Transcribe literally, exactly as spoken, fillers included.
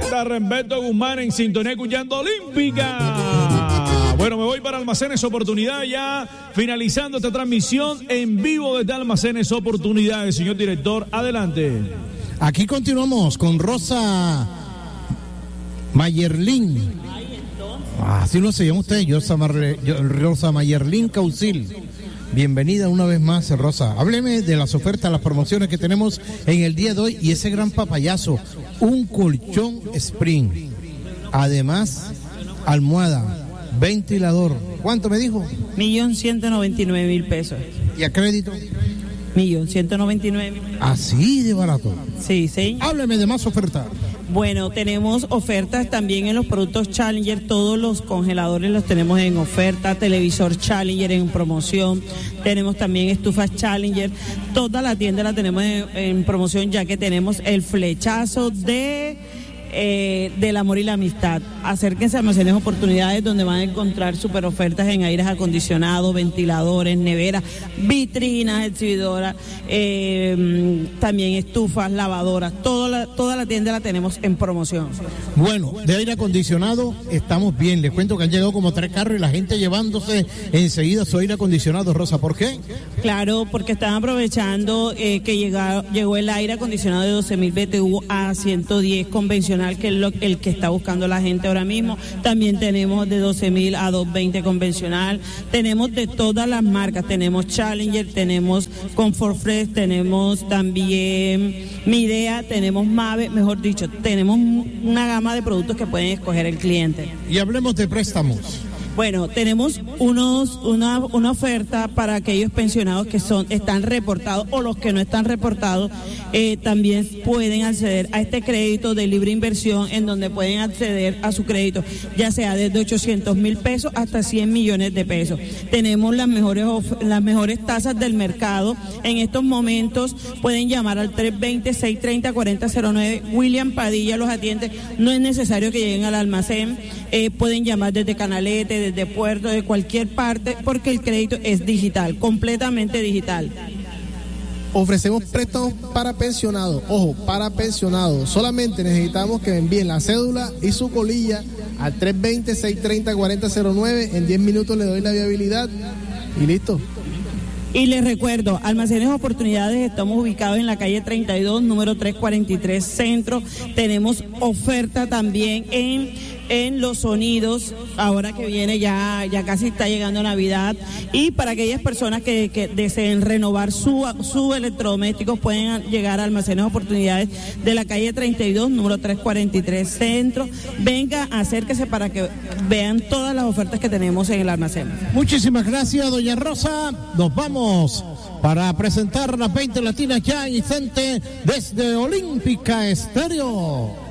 Está Remberto Guzmán en sintonía escuchando Olímpica. Bueno, me voy para Almacenes Oportunidad ya finalizando esta transmisión en vivo desde Almacenes Oportunidades. Señor director, adelante. Aquí continuamos con Rosa Mayerlin. Así lo se llama usted, Rosa, Mar- Rosa Mayerlin Caucil. Bienvenida una vez más, Rosa. Hábleme de las ofertas, las promociones que tenemos en el día de hoy y ese gran papayazo, un colchón Spring. Además, almohada, ventilador. ¿Cuánto me dijo? Millón ciento noventa y nueve mil pesos. ¿Y a crédito? Millón ciento noventa y nueve mil. Así de barato. Sí, sí. Hábleme de más ofertas. Bueno, tenemos ofertas también en los productos Challenger, todos los congeladores los tenemos en oferta, televisor Challenger en promoción, tenemos también estufas Challenger, toda la tienda la tenemos en, en promoción ya que tenemos el flechazo de... Eh, del amor y la amistad. Acérquense a Almacenes Oportunidades donde van a encontrar super ofertas en aires acondicionados, ventiladores, neveras, vitrinas, exhibidoras, eh, también estufas, lavadoras, toda la, toda la tienda la tenemos en promoción. Bueno, de aire acondicionado estamos bien. Les cuento que han llegado como tres carros y la gente llevándose enseguida su aire acondicionado, Rosa. ¿Por qué? Claro, porque están aprovechando eh, que llega, llegó el aire acondicionado de doce mil B T U a ciento diez convencional, que es lo, el que está buscando la gente ahora mismo. También tenemos de doce mil a doscientos veinte convencional. Tenemos de todas las marcas. Tenemos Challenger, tenemos Comfort Fresh, tenemos también Midea, tenemos Mave, mejor dicho, tenemos una gama de productos que pueden escoger el cliente. Y hablemos de préstamos. Bueno, tenemos unos una, una oferta para aquellos pensionados que son están reportados o los que no están reportados, eh, también pueden acceder a este crédito de libre inversión en donde pueden acceder a su crédito, ya sea desde ochocientos mil pesos hasta cien millones de pesos. Tenemos las mejores of- las mejores tasas del mercado. En estos momentos pueden llamar al tres dos cero, seis tres cero, cuatro cero cero nueve. William Padilla los atiende. No es necesario que lleguen al almacén. Eh, pueden llamar desde Canalete, desde Puerto, de cualquier parte, porque el crédito es digital, completamente digital. Ofrecemos préstamos para pensionados, ojo, para pensionados. Solamente necesitamos que me envíen la cédula y su colilla al tres dos cero, seis tres cero, cuatro cero cero nueve. En diez minutos le doy la viabilidad y listo. Y les recuerdo, Almacenes Oportunidades, estamos ubicados en la calle treinta y dos, número trescientos cuarenta y tres, Centro. Tenemos oferta también en, en los sonidos, ahora que viene ya, ya casi está llegando Navidad. Y para aquellas personas que, que deseen renovar su, su electrodomésticos, pueden llegar a Almacenes Oportunidades de la calle treinta y dos, número trescientos cuarenta y tres, Centro. Venga, acérquese para que vean todas las ofertas que tenemos en el almacén. Muchísimas gracias, doña Rosa. Nos vamos para presentar las veinte latinas ya instante desde Olímpica Estéreo.